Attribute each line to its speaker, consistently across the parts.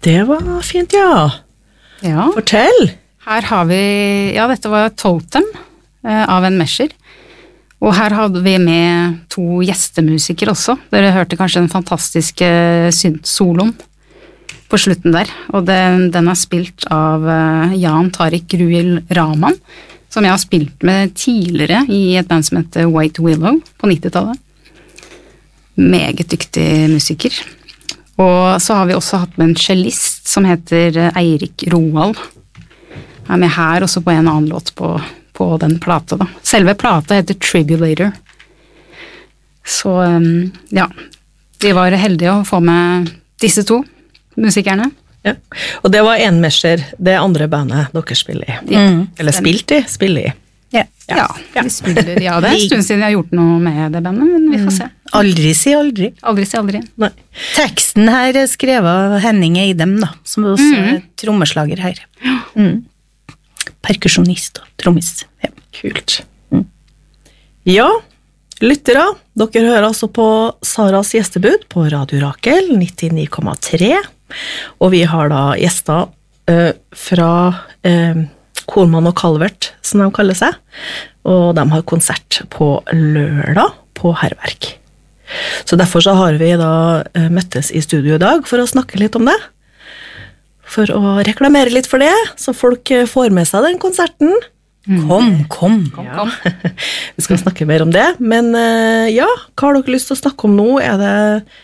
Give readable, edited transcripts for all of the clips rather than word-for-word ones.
Speaker 1: Det var fint, ja.
Speaker 2: Ja.
Speaker 1: Fortell.
Speaker 2: Her har vi, ja, dette var Totem av en mesher. Og her hadde vi med 2 gjestemusikere også. Dere hørte kanskje den fantastiske synth-soloen på slutten der. Og den er spilt av Jan Tariq Ruhil Rahman, som jeg har spilt med tidligere i et band som heter White Willow på 90-tallet. Meget dyktig musiker. Og så har vi også hatt med en cellist som heter Eirik Roald. Han er med her også på en annen låt på den plata da. Selve plata heter Tribulator. Så ja, vi var heldige å få med disse 2 musikerne.
Speaker 1: Ja. Og det var en mesher, det andre bandet dere spiller i.
Speaker 2: Ja.
Speaker 1: Eller spiller i.
Speaker 2: Ja, vi spiller, ja, det er en stund siden jeg har gjort noe med det bandet, men vi får se.
Speaker 3: Aldri si aldri.
Speaker 2: Aldri si aldri.
Speaker 1: Nei.
Speaker 3: Teksten her er skrevet av Henning Eidem da, som også er trommeslager her. Perkusjonist og trommis. Ja.
Speaker 1: Kult. Ja, lyttere, dere hører altså på Saras gjestebud på Radio Rakel 99,3, og vi har da gjester fra Kohlmann og Calvert, som de kaller seg, og de har konsert på lørdag på Herverk. Så derfor så har vi da møttes i studio i dag for å snakke litt om det, for å reklamere litt for det, så folk får med seg den konserten.
Speaker 3: Kom.
Speaker 1: Ja. Vi skal snakke mer om det, men ja, hva har dere lyst til å snakke om nå? Er det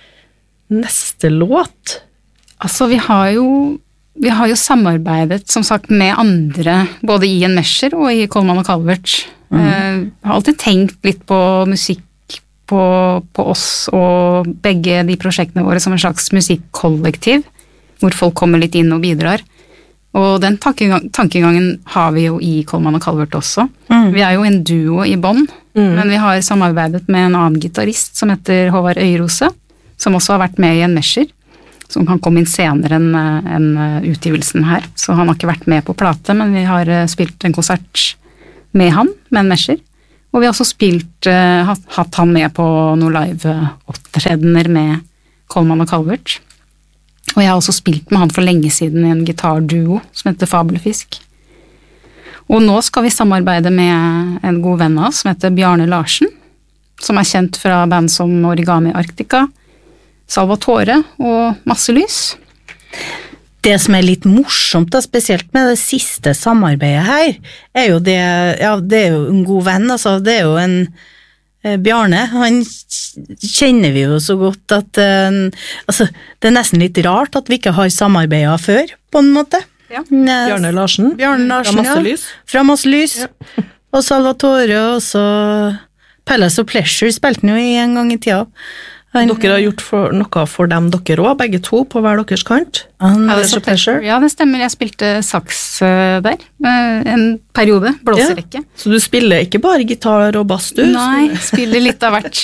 Speaker 1: neste låt?
Speaker 2: Altså, vi har jo samarbeidet, som sagt, med andre, både i en mesher og i Kohlmann og Calvert. Har alltid tenkt litt på musikk på oss og begge de prosjektene våre som en slags musikkollektiv, hvor folk kommer litt inn og bidrar. Og den tankegangen har vi jo i Kohlmann og Calvert også. Vi er jo en duo i bånd, men vi har samarbeidet med en annen gitarist som heter Håvard Øyrose, som også har vært med i en mesher, som kan komme inn senere enn utgivelsen her. Så han har ikke vært med på plate, men vi har spilt en konsert med han, med en mesher. Og vi har også hatt han med på noen live-opptredener med Kohlmann og Calvert. Og jeg har også spilt med han for lenge siden i en gitarduo som heter Fabelfisk. Og nå skal vi samarbeide med en god venn av oss som heter Bjarne Larsen, som er kjent fra band som Origami Arctica, Salvatore og Masse Lys.
Speaker 3: Det som er litt morsomt da, spesielt med det siste samarbeidet her, er jo det, ja, det er jo en god venn, altså, det er jo en Bjarne, han kjenner vi jo så godt at altså, det er nesten litt rart at vi ikke har samarbeidet før, på en måte.
Speaker 2: Ja.
Speaker 1: Bjarne Larsen,
Speaker 3: fra
Speaker 1: Masse Lys.
Speaker 3: Fra Masse Lys, ja. Og Salvatore, og så Palace of Pleasure spilte han jo i en gang i tida.
Speaker 1: Dere har gjort noe for dem dere også, begge 2 på hver deres kant.
Speaker 2: Palace of Pleasure. Ja, det stemmer. Jeg spilte saks der en periode, blåserekke.
Speaker 1: Ja. Så du spiller ikke bare gitar og bass, du?
Speaker 2: Nei, spiller litt av hvert.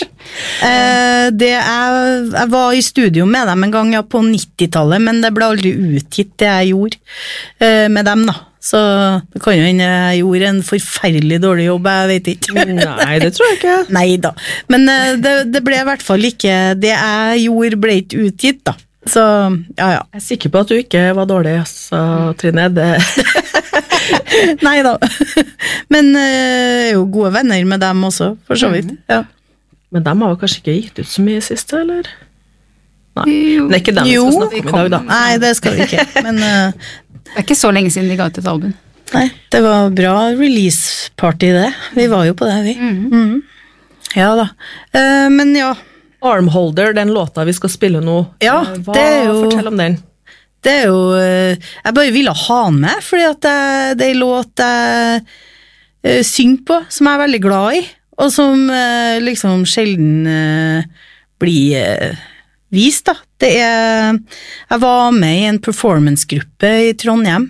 Speaker 3: Jeg var i studio med dem en gang på 90-tallet, men det ble aldri utgitt det jeg gjorde med dem da. Så det kan jo hende jeg gjorde en forferdelig dårlig jobb, jeg vet ikke.
Speaker 1: Nei, det tror jeg ikke.
Speaker 3: Neida, men det ble i hvert fall ikke, det jeg gjorde ble ikke utgitt da. Så, ja.
Speaker 1: Jeg er sikker på at du ikke var dårlig, så Trine, det...
Speaker 3: Neida, men jeg er jo gode venner med dem også, for så vidt, ja.
Speaker 1: Men dem har jo kanskje ikke gitt ut så mye siste, eller? Nei, det er ikke dem vi skal snakke om i dag da.
Speaker 3: Nei, det skal vi ikke, men...
Speaker 2: Det er ikke så lenge siden de ga ut et album.
Speaker 3: Nei, det var bra release-party det. Vi var jo på det, vi. Ja da. Men ja.
Speaker 1: Armholder, den låta vi skal spille nå.
Speaker 3: Ja, det er jo...
Speaker 1: Fortell om den.
Speaker 3: Det er jo... Jeg bare ville ha den med, fordi at det er en låt jeg synger på, som jeg er veldig glad i, og som liksom sjelden blir... vist da, jeg var med i en performance-gruppe i Trondheim,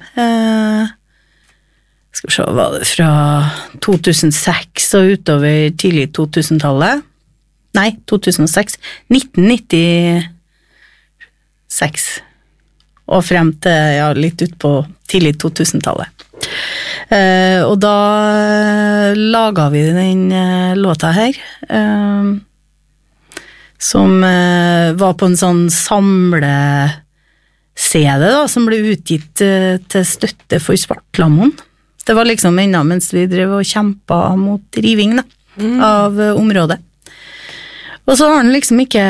Speaker 3: skal vi se, var det fra 2006 og utover tidlig 2000-tallet, nei, 2006, 1996, og frem til, ja, litt ut på tidlig 2000-tallet. Og da laget vi den låta her, som var på en sånn CD da, som ble utgitt til støtte for Svartlamoen. Det var liksom enda mens vi drev og kjempet mot riving da, av området. Og så har den liksom ikke...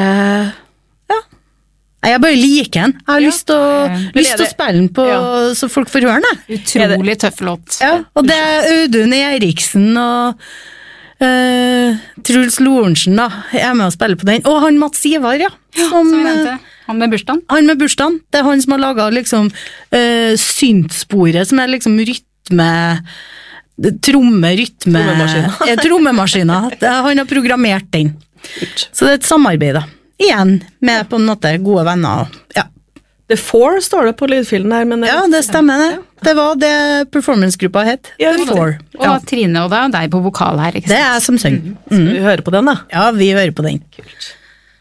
Speaker 3: Jeg bare liker den. Jeg har lyst til å spille den på, så folk får høre den.
Speaker 2: Utrolig tøff låt.
Speaker 3: Ja, og det Audun Eriksen og Truls Lorentzen da, jeg med å spille på den. Og han Mats Ivar,
Speaker 2: som vi nevnte. Han med bursdagen.
Speaker 3: Han med bursdagen. Det er han som har laget liksom syntsporet, som er liksom rytme... Trommemaskiner. Han har programmert den. Så det er et samarbeid da. Igjen, med på en måte gode venner. Ja.
Speaker 1: The Four står det på lydfilen her. Men
Speaker 3: ja, det stemmer det. Det var det performancegruppa het. The Four.
Speaker 2: Og Trine og deg på vokal her, ikke sant?
Speaker 3: Det er som synger.
Speaker 1: Så vi hører på den da?
Speaker 3: Ja, vi hører på den.
Speaker 1: Kult.